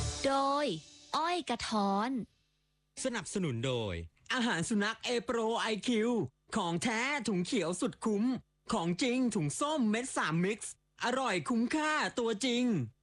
โดยอ้อยกระท้อนสนับสนุนโดยอาหารสุนัขเอโปรไอคิวของแท้ถุงเขียวสุดคุ้มของจริงถุงส้มเม็ด3มิกซ์อร่อยคุ้มค่าตัวจริง